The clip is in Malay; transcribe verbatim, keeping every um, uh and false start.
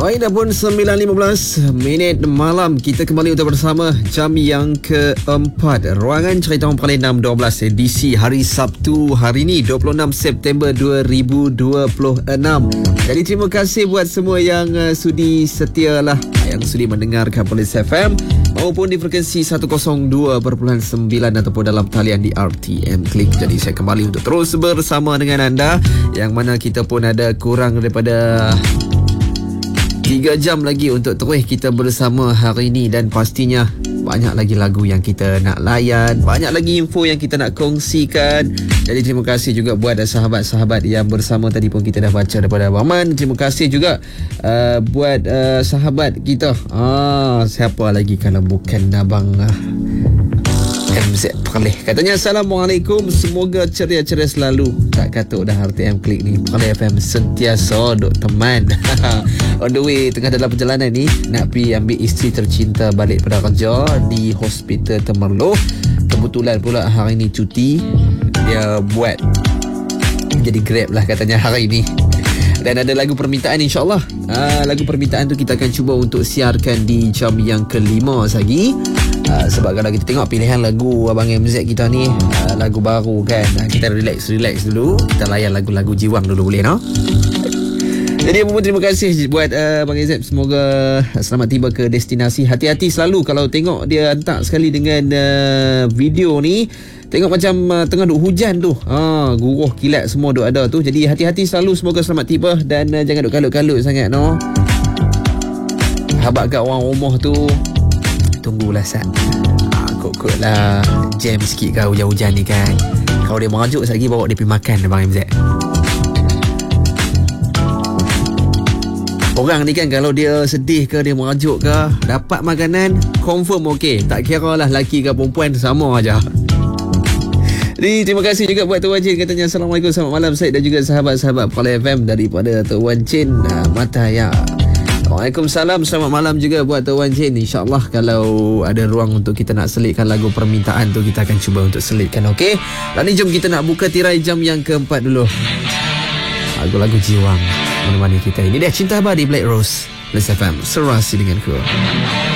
Baik, dah pun sembilan lima belas minit malam. Kita kembali untuk bersama jam yang keempat Ruangan Cerita Orang Pandai enam dua belas edisi hari Sabtu hari ni dua puluh enam September dua ribu dua puluh enam. Jadi terima kasih buat semua yang uh, sudi setia lah, yang sudi mendengarkan Polis F M maupun di frekuensi seratus dua perpuluhan sembilan ataupun dalam talian di R T M Klik. Jadi saya kembali untuk terus bersama dengan anda, yang mana kita pun ada kurang daripada tiga jam lagi untuk terus kita bersama hari ini. Dan pastinya banyak lagi lagu yang kita nak layan, banyak lagi info yang kita nak kongsikan. Jadi terima kasih juga buat sahabat-sahabat yang bersama. Tadi pun kita dah baca daripada Abang Man. Terima kasih juga uh, buat uh, sahabat kita. Ah, siapa lagi kalau bukan Abang uh, M Z Perleh. Katanya Assalamualaikum, semoga ceria-ceria selalu. Tak katuk dah R T M Klik ni. Perleh F M sentiasa duk teman. On the way, tengah dalam perjalanan ni nak pergi ambil isteri tercinta balik pada kerja di Hospital Temerloh. Kebetulan pula hari ni cuti, dia buat jadi Grab lah katanya hari ni. Dan ada lagu permintaan, insyaAllah uh, lagu permintaan tu kita akan cuba untuk siarkan di jam yang kelima lagi. Uh, sebab kalau kita tengok pilihan lagu Abang M Z kita ni uh, lagu baru kan, uh, kita relax-relax dulu, kita layan lagu-lagu jiwang dulu, boleh no? Jadi pun terima kasih buat uh, Abang M Z. Semoga selamat tiba ke destinasi. Hati-hati selalu kalau tengok dia hantar sekali dengan uh, video ni, tengok macam uh, tengah duk hujan tu, ha, guruh kilat semua duk ada tu. Jadi hati-hati selalu, semoga selamat tiba. Dan uh, jangan duk kalut-kalut sangat no. Habak kat orang rumah tu, tunggulah sat, ha, kot-kot lah jam sikit kau hujan-hujan ni kan. Kalau dia merajuk lagi, bawa dia pergi makan Abang M Z. Orang ni kan kalau dia sedih ke, dia merajuk ke, dapat makanan confirm okey. Tak kira lah lelaki ke perempuan, sama aja. Jadi terima kasih juga buat Tuan Chin. Katanya Assalamualaikum, selamat malam Syed dan juga sahabat-sahabat Polis F M daripada Tuan Chin uh, Mataya. Waalaikumsalam, selamat malam juga buat Tuan Chin. InsyaAllah kalau ada ruang untuk kita nak selitkan lagu permintaan tu, kita akan cuba untuk selitkan, okey? Dan ni jom kita nak buka tirai jam yang keempat dulu. Lagu-lagu jiwang menemani kita. Ini dia Cinta Abadi Black Rose, Polis F M, serasi denganku.